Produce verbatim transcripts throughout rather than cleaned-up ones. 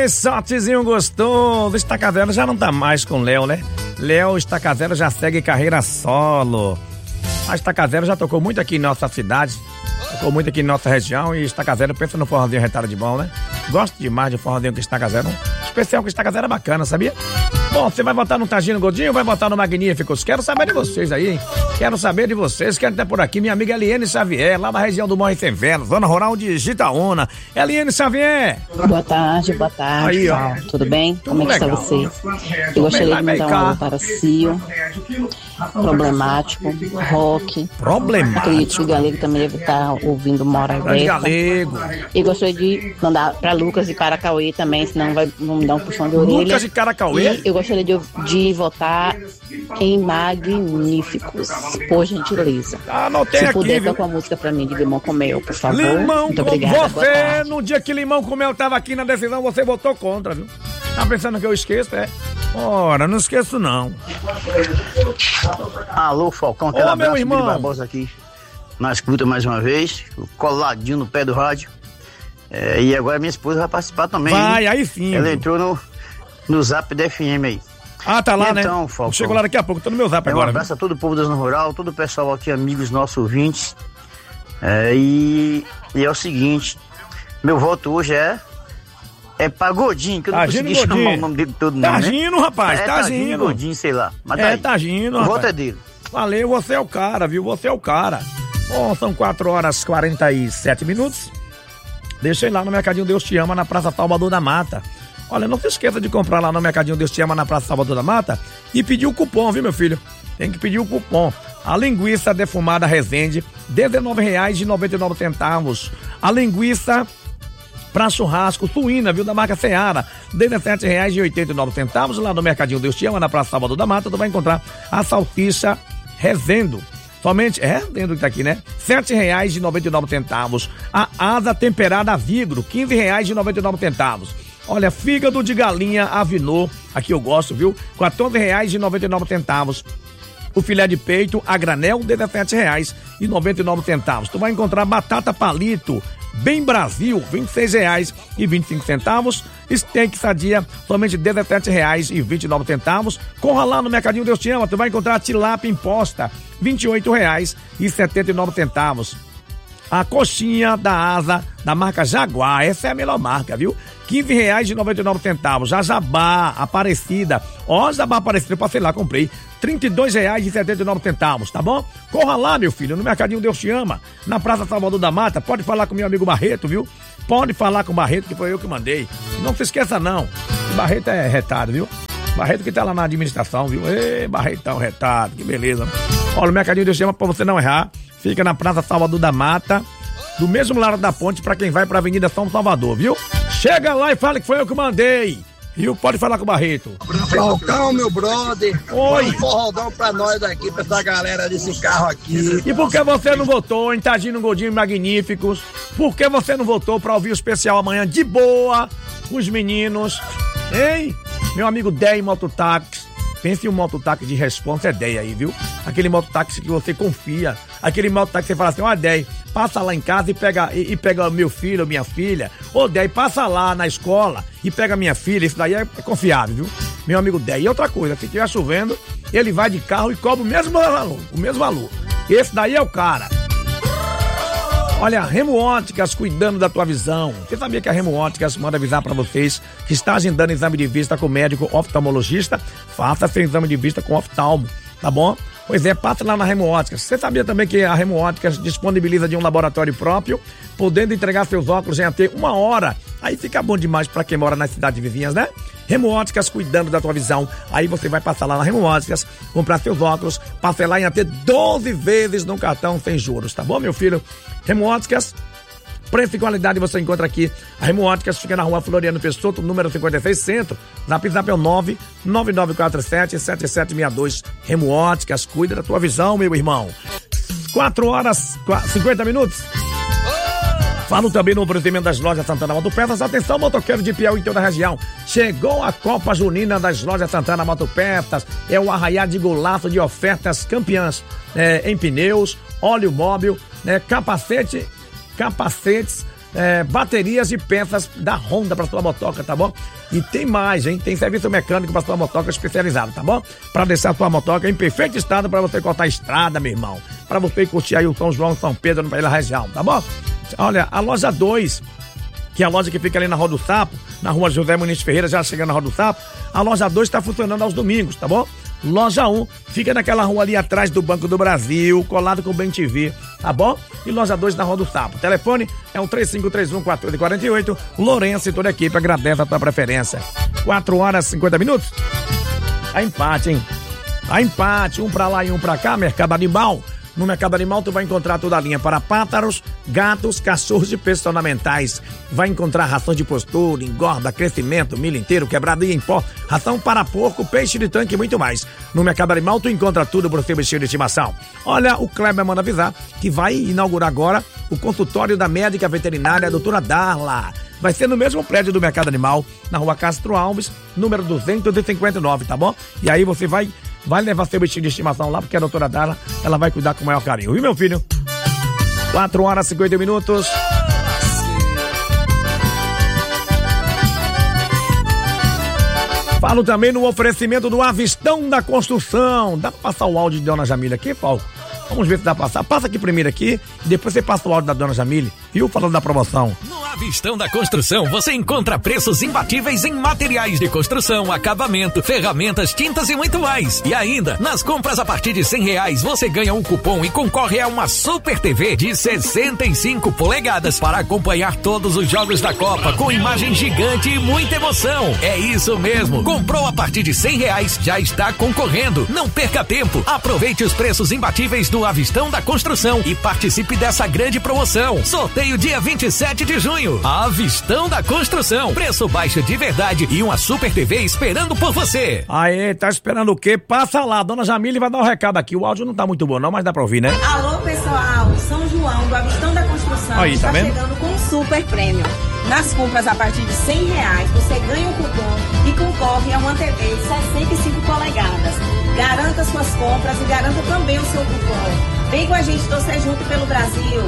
Ai, sortezinho gostoso. Estaca Zero já não tá mais com o Léo, né? Léo Estaca Zero já segue carreira solo. A Estaca Zero já tocou muito aqui em nossa cidade, tocou muito aqui em nossa região, e Estaca Zero pensa no forrozinho retalho de bom, né? Gosto demais de forrozinho com Estaca Zero. Especial com Estaca Zero é bacana, sabia? Bom, você vai votar no Tagino Godinho ou vai votar no Magníficos? Quero saber de vocês aí, hein? Quero saber de vocês. Quero ter por aqui minha amiga Eliane Xavier, lá da região do Morro Sem Vela, zona rural de Itaúna. Eliane Xavier. Boa tarde, boa tarde. Aí, ó. Tudo bem? Tudo Como é que legal. está você? Eu gostaria de mandar um alô para Cio, Problemático, Rock. Problemático? Acredito que o Galego também deve estar ouvindo Mora Aberta. Galego. E gostaria de mandar para Lucas e Caracauê também, senão vai me dar um puxão de orelha. Lucas e Caracauê? E eu gostaria de, de votar em Magníficos, por gentileza. Anotei Se aqui, puder, viu? toca uma música pra mim de Limão com Mel, por favor. Limão Muito com obrigada. você, no dia que Limão com Mel tava aqui na decisão, você votou contra, viu? Tá pensando que eu esqueço, é? Ora, não esqueço não. Alô, Falcão, aquele Ô, abraço, meu irmão. Billy Barbosa aqui na escuta mais uma vez, coladinho no pé do rádio. É, e agora minha esposa vai participar também. Vai, hein? aí sim. Ela viu? entrou no, no zap da F M aí. Ah, tá lá, então, né? Falcão, Chegou lá daqui a pouco, tô no meu zap é, agora. Um abraço a todo o povo da Zona Rural, todo o pessoal aqui, amigos nossos ouvintes. É, e, e é o seguinte, meu voto hoje é é pra Godinho, que eu não Tagino consegui Godinho. chamar o nome dele todo não, Tagino, né? rapaz, é, Tagino. Godinho, sei lá. Mas tá É, aí. Tagino, O rapaz. voto é dele. Valeu, você é o cara, viu? Você é o cara. Bom, são quatro horas e quarenta e sete minutos. Deixa eu ir lá no Mercadinho Deus Te Ama, na Praça Salvador da Mata. Olha, não se esqueça de comprar lá no Mercadinho Deus Te Ama, na Praça Salvador da Mata, e pedir o cupom, viu, meu filho? Tem que pedir o cupom. A linguiça defumada Resende, dezenove reais e noventa e nove centavos. A linguiça pra churrasco suína, viu, da marca Seara, dezessete reais e oitenta e nove centavos. Lá no Mercadinho Deus Te Ama, na Praça Salvador da Mata, tu vai encontrar a salsicha Resendo. Somente, é, dentro que tá aqui, né? sete reais e noventa e nove centavos. A asa temperada Vigro, quinze reais e noventa e nove centavos. Olha, fígado de galinha Avinô, aqui eu gosto, viu? quatorze reais e noventa e nove centavos. O filé de peito a granel, dezessete reais e noventa e nove centavos. Tu vai encontrar batata palito Bem Brasil, vinte e seis reais e vinte e cinco centavos. Steak sadia, somente dezessete reais e vinte e nove centavos. Corra lá no Mercadinho Deus Te Ama, tu vai encontrar a tilápia imposta, vinte e oito reais e setenta e nove centavos. A coxinha da asa da marca Jaguar, essa é a melhor marca, viu? quinze reais e noventa e nove centavos. A Jabá Aparecida, ó, Jabá Aparecida, eu passei lá, comprei, trinta e dois reais e setenta e nove centavos, tá bom? Corra lá, meu filho, no Mercadinho Deus Te Ama, na Praça Salvador da Mata, pode falar com meu amigo Barreto, viu? Pode falar com o Barreto, que foi eu que mandei. Não se esqueça não, o Barreto é retado, viu? Barreto que tá lá na administração, viu? Ê, Barretão retado, que beleza. Olha, o Mercadinho Deus Te Ama, pra você não errar, fica na Praça Salvador da Mata, do mesmo lado da ponte pra quem vai pra Avenida São Salvador, viu? Chega lá e fala que foi eu que mandei. Viu? Pode falar com o Barreto. Falcão, meu brother. Oi. Um forrodão pra nós aqui, pra essa galera desse carro aqui. E por que você não votou em Tagino Godinho Magníficos? Por que você não votou pra ouvir o especial amanhã de boa com os meninos? Hein? Meu amigo Dey Mototáxi. Pense em um mototáxi de responsa, é Dey aí, viu? Aquele mototáxi que você confia. Aquele mototáxi que você fala assim, ó, Dey, passa lá em casa e pega, e, e pega meu filho ou minha filha. Ô, Dey, passa lá na escola e pega minha filha. Isso daí é, é confiável, viu? Meu amigo Dey. E outra coisa, se estiver chovendo, ele vai de carro e cobra o mesmo valor. O mesmo valor. Esse daí é o cara. Olha, Remo Óticas cuidando da tua visão. Você sabia que a Remo Óticas manda avisar pra vocês que está agendando exame de vista com o médico oftalmologista? Faça seu exame de vista com oftalmo, tá bom? Pois é, passa lá na Remo Óticas. Você sabia também que a Remo Óticas disponibiliza de um laboratório próprio, podendo entregar seus óculos em até uma hora. Aí fica bom demais pra quem mora nas cidades vizinhas, né? Remo Óticas cuidando da tua visão. Aí você vai passar lá na Remo Óticas, comprar seus óculos, parcelar em até doze vezes no cartão sem juros, tá bom, meu filho? Remo Óticas, preço e qualidade você encontra aqui. A Remo Óticas fica na rua Floriano Peixoto, número cinquenta e seis, Centro. Zap Zap é o nove nove nove quatro sete sete sete seis dois. Remo Óticas, cuida da tua visão, meu irmão. quatro horas, cinquenta minutos. Falo também no oferecimento das lojas Santana Motopeças. Atenção, motoqueiro de Piauí e toda a região. Chegou a Copa Junina das lojas Santana Motopeças. É o arraiá de golaço de ofertas campeãs. É, em pneus, óleo móvel, né, capacete, capacetes, é, baterias e peças da Honda pra sua motoca, tá bom? E tem mais, hein? Tem serviço mecânico pra sua motoca especializado, tá bom? Pra deixar a sua motoca em perfeito estado pra você cortar a estrada, meu irmão. Pra você curtir aí o São João, São Pedro, na região, tá bom? Olha, a loja dois, que é a loja que fica ali na Rua do Sapo, na Rua José Muniz Ferreira, já chegando na Rua do Sapo, a loja dois está funcionando aos domingos, tá bom? Loja um fica naquela rua ali atrás do Banco do Brasil, colado com o Bem T V, tá bom? E loja dois na Rua do Sapo. O telefone é um três cinco três um, quatro oito quatro oito. Lourenço e toda a equipe agradece a tua preferência. quatro horas e cinquenta minutos. A empate, hein? A empate, um pra lá e um pra cá, Mercado Animal. No Mercado Animal tu vai encontrar toda a linha para pássaros, gatos, cachorros e peixes ornamentais. Vai encontrar ração de postura, engorda, crescimento, milho inteiro, quebrado e em pó, ração para porco, peixe de tanque e muito mais. No Mercado Animal tu encontra tudo pro seu bichinho de estimação. Olha, o Kleber manda avisar que vai inaugurar agora o consultório da médica veterinária doutora Darla. Vai ser no mesmo prédio do Mercado Animal, na Rua Castro Alves, número duzentos e cinquenta e nove, tá bom? E aí você vai... Vai levar seu bichinho de estimação lá, porque a doutora Darla, ela vai cuidar com o maior carinho. Viu, meu filho? quatro horas e cinquenta minutos. Falo também no oferecimento do Avistão da Construção. Dá pra passar o áudio de Dona Jamília aqui, Paulo? Vamos ver se dá pra passar. Passa aqui primeiro aqui, e depois você passa o áudio da Dona Jamília, viu? Falando da promoção. No Avistão da Construção, você encontra preços imbatíveis em materiais de construção, acabamento, ferramentas, tintas e muito mais. E ainda, nas compras a partir de cem reais, você ganha um cupom e concorre a uma Super T V de sessenta e cinco polegadas para acompanhar todos os jogos da Copa com imagem gigante e muita emoção. É isso mesmo. Comprou a partir de cem reais, já está concorrendo. Não perca tempo. Aproveite os preços imbatíveis do Avistão da Construção e participe dessa grande promoção. Sorteio dia vinte e sete de junho. Avistão da Construção. Preço baixo de verdade e uma Super T V esperando por você. Aê, tá esperando o quê? Passa lá, Dona Jamília vai dar um recado aqui. O áudio não tá muito bom não, mas dá pra ouvir, né? Alô, pessoal. São João do Avistão da Construção aí, tá está vendo? chegando com um super prêmio. Nas compras a partir de cem reais, você ganha um cupom e concorre a uma T V de sessenta e cinco polegadas. Garanta suas compras e garanta também o seu cupom. Vem com a gente torcer junto pelo Brasil.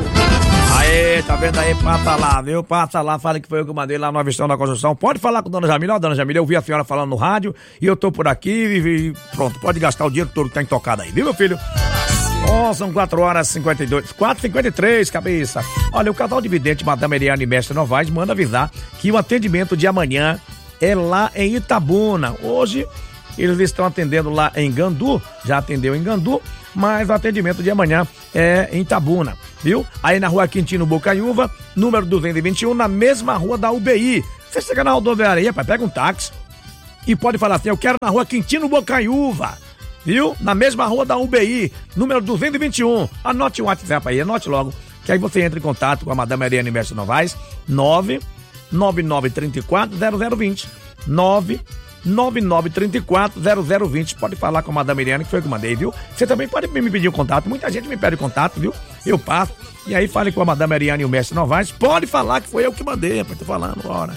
Aê, tá vendo aí? Passa lá, viu? Passa lá, fala que foi eu que mandei lá no Avistão da Construção. Pode falar com a Dona Jamília. Ó, Dona Jamília, eu vi a senhora falando no rádio e eu tô por aqui e, e pronto, pode gastar o dinheiro todo que tá intocado aí, viu, meu filho? Oh, são quatro horas e cinquenta e dois, quatro e cinquenta e três, cabeça. Olha, o casal de vidente, Madame Eriane e Mestre Novaes, manda avisar que o atendimento de amanhã é lá em Itabuna. Hoje, eles estão atendendo lá em Gandu, já atendeu em Gandu, mas o atendimento de amanhã é em Itabuna, viu? Aí na Rua Quintino Bocaiúva, número duzentos e vinte e um, na mesma rua da U B I. Você chega na rodoviária, pai, pega um táxi e pode falar assim, eu quero na Rua Quintino Bocaiúva. Viu? Na mesma rua da U B I, número duzentos e vinte e um. Anote o WhatsApp aí, anote logo, que aí você entra em contato com a Madame Ariane Mestre Novaes, nove nove nove três quatro zero zero dois zero, nove nove nove três quatro zero zero dois zero. Pode falar com a Madame Ariane, que foi que eu mandei, viu? Você também pode me pedir o contato, muita gente me pede contato, viu? Eu passo, e aí fale com a Madame Ariane e o Mestre Novaes, pode falar que foi eu que mandei, rapaz, tô falando agora.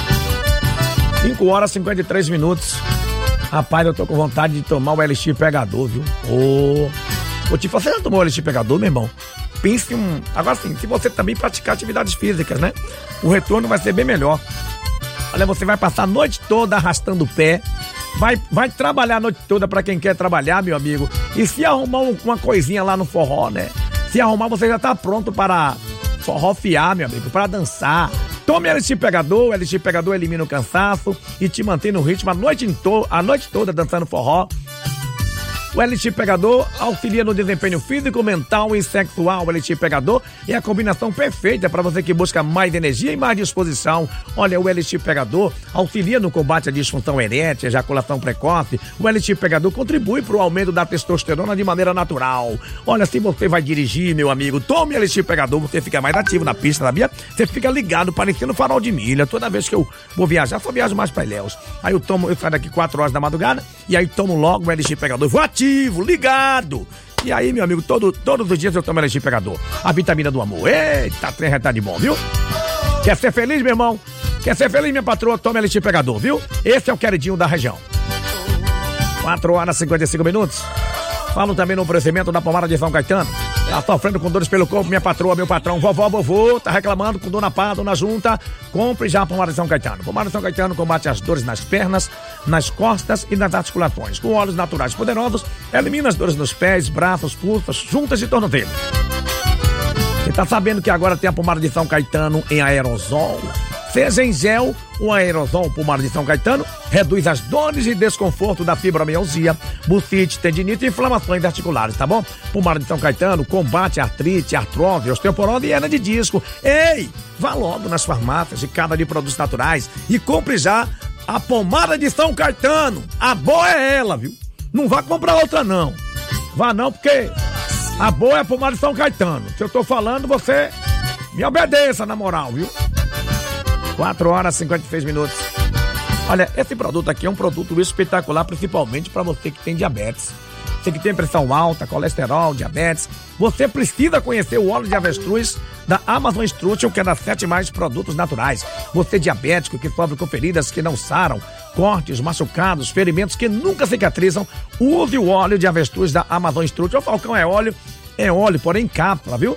cinco horas e cinquenta e três minutos. Rapaz, eu tô com vontade de tomar o L X Pegador, viu? Ô, oh. Tipo, você já tomou o L X Pegador, meu irmão? Pense um... Agora sim, se você também praticar atividades físicas, né? O retorno vai ser bem melhor. Olha, você vai passar a noite toda arrastando o pé, vai, vai trabalhar a noite toda pra quem quer trabalhar, meu amigo. E se arrumar um, uma coisinha lá no forró, né? Se arrumar, você já tá pronto para forrofiar, meu amigo, para dançar. Tome L X Pegador, o L X Pegador elimina o cansaço e te mantém no ritmo a noite, to- a noite toda dançando forró. O L X Pegador auxilia no desempenho físico, mental e sexual. O L X Pegador é a combinação perfeita para você que busca mais energia e mais disposição. Olha, o L X Pegador auxilia no combate à disfunção erétil, ejaculação precoce. O L X Pegador contribui para o aumento da testosterona de maneira natural. Olha, se você vai dirigir, meu amigo, tome L X Pegador, você fica mais ativo na pista, sabia? Você fica ligado, parecendo farol de milha. Toda vez que eu vou viajar, só viajo mais para Ilhéus. Aí eu tomo, eu saio daqui quatro horas da madrugada e aí tomo logo o L X Pegador. Vou ativo. Ligado. E aí, meu amigo, todo, todos os dias eu tomo L X Pegador. A vitamina do amor. Eita, trem já tá de bom, viu? Quer ser feliz, meu irmão? Quer ser feliz, minha patroa? Toma L X Pegador, viu? Esse é o queridinho da região. quatro horas e cinquenta e cinco minutos. Falo também no oferecimento da pomada de São Caetano. Tá sofrendo com dores pelo corpo, minha patroa, meu patrão, vovó, vovô, tá reclamando com dor na pá, dor na junta? Compre já a pomada de São Caetano. Pomada de São Caetano combate as dores nas pernas, nas costas e nas articulações. Com óleos naturais poderosos, elimina as dores nos pés, braços, pulsos, juntas e tornozelo. Você tá sabendo que agora tem a pomada de São Caetano em aerosol? Seja em gel ou aerosol, pomada de São Caetano reduz as dores e desconforto da fibromialgia, bursite, tendinite e inflamações articulares, tá bom? Pomada de São Caetano combate artrite, artrose, osteoporose e hernia de disco. Ei, vá logo nas farmácias de cada de produtos naturais e compre já a pomada de São Caetano. A boa é ela, viu? Não vá comprar outra não. Vá não, porque a boa é a pomada de São Caetano. Se eu tô falando, você me obedeça na moral, viu? quatro horas e cinquenta e seis minutos. Olha, esse produto aqui é um produto espetacular, principalmente para você que tem diabetes. Você que tem pressão alta, colesterol, diabetes. Você precisa conhecer o óleo de avestruz da Amazon Structure, que é das sete mais produtos naturais. Você diabético que sofre com feridas que não saram, cortes, machucados, ferimentos que nunca cicatrizam, use o óleo de avestruz da Amazon Structure. O Falcão é óleo, é óleo, porém cápsula, viu?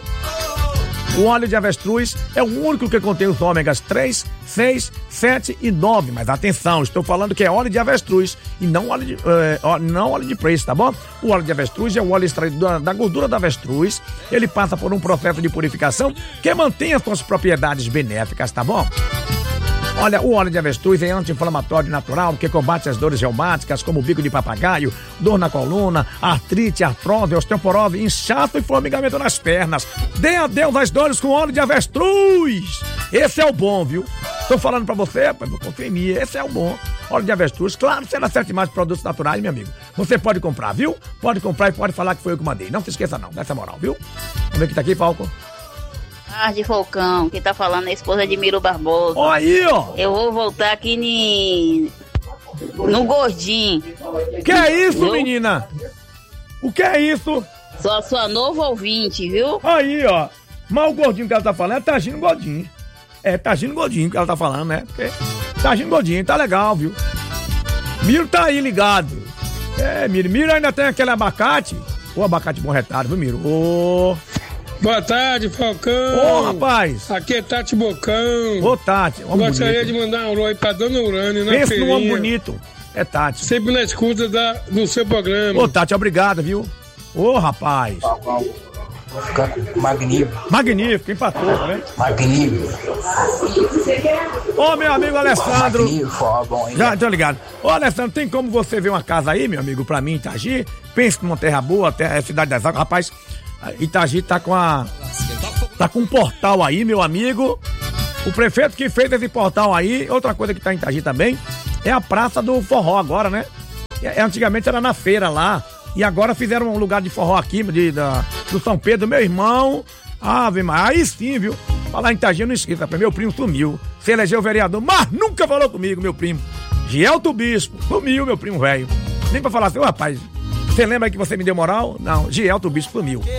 O óleo de avestruz é o único que contém os ômegas três, seis, sete e nove. Mas atenção, estou falando que é óleo de avestruz e não óleo de, uh, não óleo de press, tá bom? O óleo de avestruz é o óleo extraído da, da gordura da avestruz. Ele passa por um processo de purificação que mantém as suas propriedades benéficas, tá bom? Olha, o óleo de avestruz é anti-inflamatório natural que combate as dores reumáticas como bico de papagaio, dor na coluna, artrite, artrose, osteoporose, inchaço e formigamento nas pernas. Dê adeus às dores com óleo de avestruz. Esse é o bom, viu? Tô falando pra você, confia em mim, esse é o bom. Óleo de avestruz, claro, você não acerte mais produtos naturais, meu amigo. Você pode comprar, viu? Pode comprar e pode falar que foi eu que mandei. Não se esqueça não, dessa moral, viu? Vamos ver quem tá aqui, Falco. Tarde, Falcão. Quem tá falando é a esposa de Miro Barbosa. Ó aí, ó. Eu vou voltar aqui ni... no gordinho. Que é isso, viu? Menina? O que é isso? Sou a sua nova ouvinte, viu? Aí, ó. Mas o gordinho que ela tá falando é Tagino Gordinho. É Tagino Gordinho que ela tá falando, né? Porque Tagino Gordinho tá legal, viu? Miro tá aí ligado. É, Miro. Miro ainda tem aquele abacate. Ô, abacate bom retado, viu, Miro? Ô... Boa tarde, Falcão. Ô, rapaz. Aqui é Tati Bocão. Ô, Tati. Gostaria bonito. de mandar um alô aí pra Dona Urânia na Pensa feirinha. num homem bonito. É Tati. Sempre na escuta da, do seu programa. Ô, Tati, obrigado, viu? Ô, rapaz. Falcão. Vou ficar magnífico. Magnífico, empatou, né? Magnífico. Ô, meu amigo Alessandro. Magnífico, ó, bom, hein? Já, tô ligado. Ô, Alessandro, tem como você ver uma casa aí, meu amigo, pra mim, Itagi? Pense numa terra boa, terra, é Cidade das Águas. Rapaz, Itagi tá com a... Tá com um portal aí, meu amigo. O prefeito que fez esse portal aí, outra coisa que tá em Itagi também, é a Praça do Forró agora, né? É, antigamente era na feira lá. E agora fizeram um lugar de forró aqui, de, da, do São Pedro, meu irmão. Ave Maria, aí sim, viu? Falar em Itagi, eu não esqueça, meu primo sumiu. Se elegeu vereador, mas nunca falou comigo, meu primo. Gielto Bispo, sumiu, meu primo velho. Nem pra falar assim, ô rapaz, você lembra que você me deu moral? Não, Gielto Bispo sumiu.